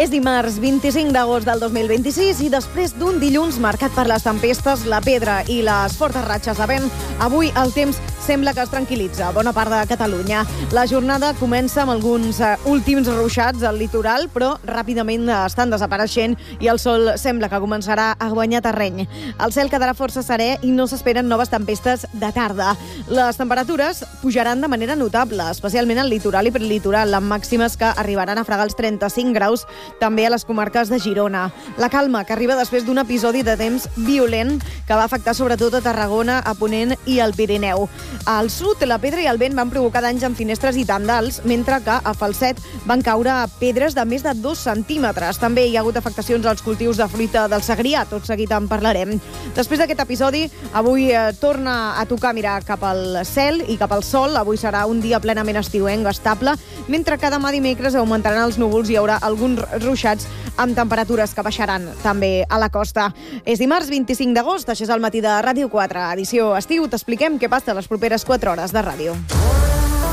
És dimarts 25 d'agost del 2026 i després d'un dilluns marcat per les tempestes, la pedra i les fortes ratxes de vent, avui el temps sembla que es tranquil·litza a bona part de Catalunya. La jornada comença amb alguns últims ruixats al litoral, però ràpidament estan desapareixent i el sol sembla que començarà a guanyar terreny. El cel quedarà força serè i no s'esperen noves tempestes de tarda. Les temperatures pujaran de manera notable, especialment al litoral i prelitoral, amb màximes que arribaran a fregar els 35 graus també a les comarques de Girona. La calma, que arriba després d'un episodi de temps violent que va afectar sobretot a Tarragona, a Ponent i al Pirineu. Al sud, la pedra i el vent van provocar danys en finestres i tendals, mentre que a Falset van caure pedres de més de 2 centímetres. També hi ha hagut afectacions als cultius de fruita del Segrià, tot seguit en parlarem. Després d'aquest episodi, avui torna a tocar mirar cap al cel i cap al sol. Avui serà un dia plenament estiuenc, estable, mentre que demà dimecres augmentaran els núvols i hi haurà alguns ruixats amb temperatures que baixaran també a la costa. És dimarts 25 d'agost, això és el matí de Ràdio 4, edició estiu. T'expliquem què passa a les properes 4 hores de ràdio.